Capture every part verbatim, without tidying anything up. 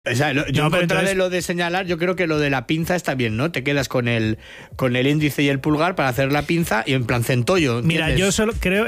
O sea, lo, yo No, en pero contra entonces- de lo de señalar, yo creo que lo de la pinza está bien, ¿no? Te quedas con el con el índice y el pulgar para hacer la pinza y en plan centollo. Mira, ¿entiendes? yo solo creo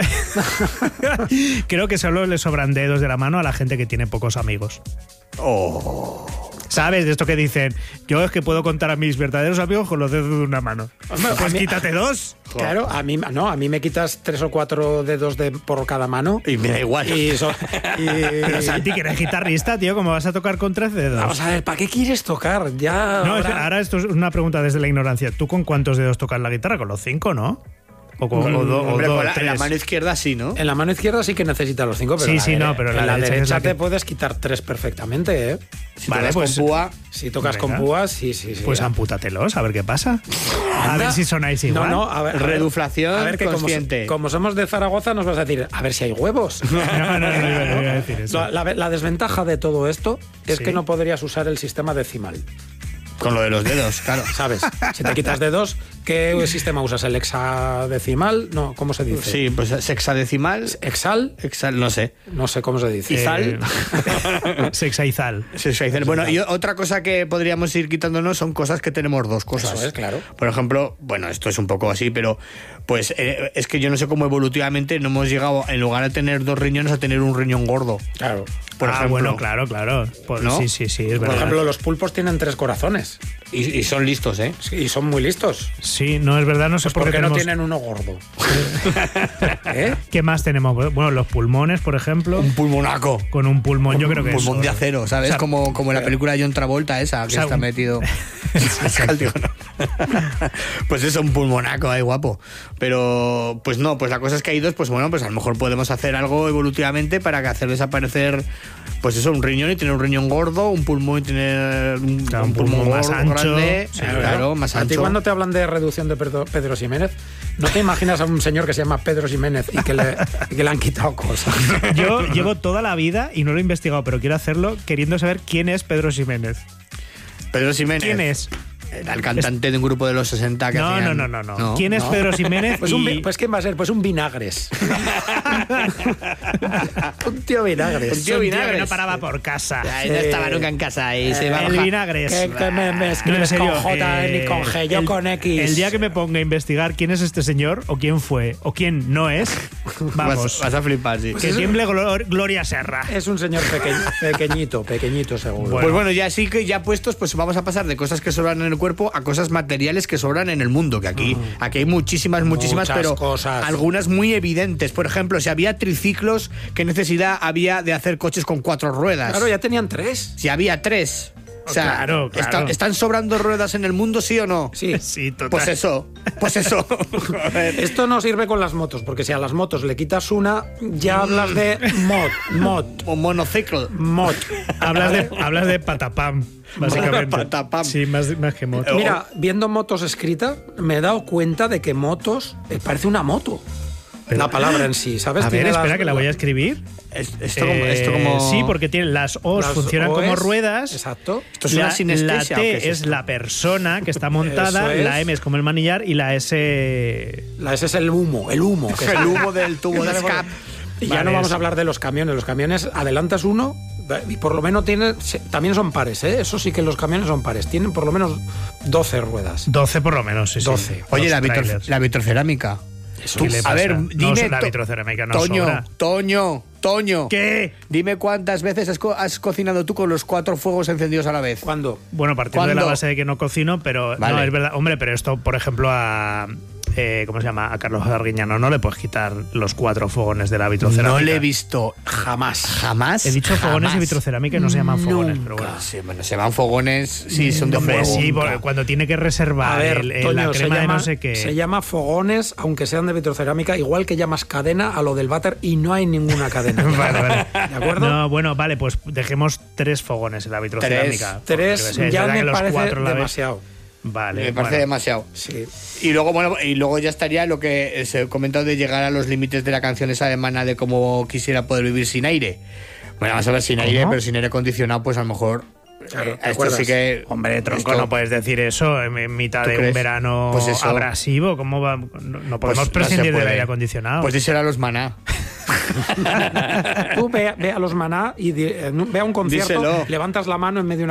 creo que solo le sobran dedos de la mano a la gente que tiene pocos amigos. Oh. ¿Sabes? De esto que dicen, yo es que puedo contar a mis verdaderos amigos con los dedos de una mano. Hombre, a Pues mí- quítate dos. Claro, a mí no, a mí me quitas tres o cuatro dedos de por cada mano. Y me da igual. Y, so- y- Pero Santi, que eres guitarrista, tío, ¿cómo vas a tocar con tres dedos? Vamos a ver, ¿para qué quieres tocar? Ya. No, es- ahora- ahora esto es una pregunta desde la ignorancia. ¿Tú con cuántos dedos tocas la guitarra? ¿Con los cinco, no? ¿O con o do- o Hombre, dos, con la, en la tres? mano izquierda sí, ¿no? En la mano izquierda sí que necesitas los cinco, pero Sí, en la sí, dere- no, pero en la la derecha es derecha la que- te puedes quitar tres perfectamente, ¿eh? Si Vale, tocas pues- con púa, Si tocas Venga. con púas, sí, sí, sí. Pues ampútatelos, a ver qué pasa. A ver si sonáis igual. No, no, a ver, a ver. Reduflación A ver, que como, consciente. como somos de Zaragoza, nos vas a decir, a ver si hay huevos. No, no, no, no iba- no iba a decir eso. La, la- la desventaja de todo esto es Sí. que no podrías usar el sistema decimal, con lo de los dedos, claro. ¿sabes? Si te quitas dedos, ¿qué sistema usas? ¿El hexadecimal? No, ¿cómo se dice? Sí, pues sexadecimal, ¿Hexal? hexal, no sé. No sé cómo se dice. Izal. Eh, Sexaizal. Sexaizal. Bueno, y otra cosa que podríamos ir quitándonos son cosas que tenemos dos cosas. Eso es, claro. Por ejemplo, bueno, esto es un poco así, pero pues eh, es que yo no sé cómo evolutivamente no hemos llegado, en lugar de tener dos riñones, a tener un riñón gordo. Claro. Por ah, ejemplo. bueno, claro, claro. Pues, ¿No? Sí, sí, sí, es Por verdad. ejemplo, los pulpos tienen tres corazones Y, y son listos, ¿eh? y son muy listos. Sí, no, es verdad, no sé Pues por ¿por qué qué no tenemos... tienen uno gordo? ¿Eh? ¿Qué más tenemos? Bueno, los pulmones, por ejemplo. Un pulmonaco. Con un pulmón, yo creo que Un pulmón eso- de acero, ¿sabes? O sea, como, como en la película de John Travolta esa, que o sea, está un- metido. Digo, no. Pues eso, un pulmonaco ahí guapo. Pero, pues no, pues la cosa es que hay dos, pues bueno, pues a lo mejor podemos hacer algo evolutivamente para que hacer desaparecer, pues eso, un riñón y tener un riñón gordo, un pulmón y tener un, Claro, un un pulmón más gordo, ancho. grande. Sí, claro, claro, más A ti ancho. cuando te hablan de reducción de Pedro, Pedro Ximénez, ¿no te imaginas a un señor que se llama Pedro Ximénez y que le, y que le han quitado cosas? Yo llevo toda la vida, y no lo he investigado, pero quiero hacerlo, queriendo saber quién es Pedro Ximénez. Pedro Ximénez. ¿Quién es? Era el cantante de un grupo de los sesenta que No, hacían... no, no, no, no. ¿Quién es Pedro Ximénez? Pues, un, Y- vi- pues ¿quién va a ser? Pues un vinagres. un tío vinagres. Un tío un vinagres. que no paraba por casa. Ahí no estaba nunca en casa y se va a El bajar. vinagres. Que, que me, me No, en escribes serio, con J eh, ni con G, yo el- con X. El día que me ponga a investigar quién es este señor, o quién fue, o quién no es, vamos. Vas, vas a flipar, sí. que tiemble Glor- Gloria Serra. Es un señor peque- pequeñito, pequeñito seguro. Bueno. Pues bueno, ya sí que ya puestos, pues vamos a pasar de cosas que sobran en el cuerpo a cosas materiales que sobran en el mundo, que aquí, aquí hay muchísimas, muchísimas, Muchas pero cosas. algunas muy evidentes. Por ejemplo, si había triciclos, ¿qué necesidad había de hacer coches con cuatro ruedas? Claro, ya tenían tres. Si había tres. O sea, Claro, claro. ¿está- ¿están sobrando ruedas en el mundo, sí o no? Sí. Sí, total. Pues eso, pues eso. Joder. Esto no sirve con las motos, porque si a las motos le quitas una, ya hablas de mod, mod, Un monociclo. mod. Hablas de, hablas de patapam, básicamente. Patapam. Sí, más, más que moto. Mira, viendo motos escrita, me he dado cuenta de que motos eh, parece una moto. La palabra en sí, ¿sabes? A ver, Tiene espera, las- que la voy a escribir. Es- Esto, como, Eh, esto como- Sí, porque tiene las O's las funcionan O como es- ruedas. Exacto. ¿Esto es una La, sinestesia la o T qué es, es esto? la persona que está montada, Eso es. la M es como el manillar y la S... La, ese es el humo, el humo. que el sale. humo del tubo de escape. Y ya Vale, no vamos es- a hablar de los camiones. Los camiones adelantas uno y por lo menos tienen. se- También son pares, ¿eh? Eso sí que los camiones son pares. Tienen por lo menos doce ruedas. doce por lo menos, sí, sí. doce. Oye, Los la, vitro- trailers. la vitrocerámica. ¿Qué le a pasa? ver, No, dime. la To- vitrocerámica no Toño, sobra. Toño, Toño. ¿Qué? Dime cuántas veces has, co- has cocinado tú con los cuatro fuegos encendidos a la vez. ¿Cuándo? Bueno, partiendo de la ¿Cuándo? base de que no cocino, pero Vale. no, es verdad. Hombre, pero esto, por ejemplo, a... eh, ¿cómo se llama? A Carlos Arguiñano no le puedes quitar los cuatro fogones de la vitrocerámica. No le he visto jamás. Jamás. He dicho fogones jamás. y vitrocerámica y no se llaman fogones, pero bueno. Nunca. Sí, bueno, se van fogones, sí, son de Hombre, fuego. sí, Nunca. porque cuando tiene que reservar A ver, el- el- Toño, la se crema de llama, no sé qué. se llama fogones, aunque sean de vitrocerámica, igual que llamas cadena a lo del váter y no hay ninguna cadena. Vale, vale. ¿De acuerdo? No, bueno, vale, pues dejemos tres fogones en la vitrocerámica. Tres Porque, sí, es ya verdad me que los parece cuatro a la vez- demasiado. Vale, Me parece bueno. demasiado. Sí. Y luego, bueno, y luego ya estaría lo que se ha comentado de llegar a los límites de la canción esa de Maná de cómo quisiera poder vivir sin aire. Bueno, vamos a ver, sin aire, ¿Cómo? pero sin aire acondicionado, pues a lo mejor. Claro, eh, ¿te esto acuerdas? sí que. Hombre, tronco, esto- no puedes decir eso en, en mitad ¿Tú de crees? un verano Pues eso. abrasivo. ¿Cómo va? No, no pues podemos no prescindir se del puede. aire acondicionado. Pues díselo a los Maná. Tú ve, ve a los Maná y di- eh, ve a un concierto, Díselo. levantas la mano en medio de una